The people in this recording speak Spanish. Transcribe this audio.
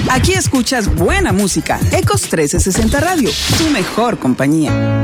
Aquí escuchas buena música. Ecos 1360 Radio, tu mejor compañía.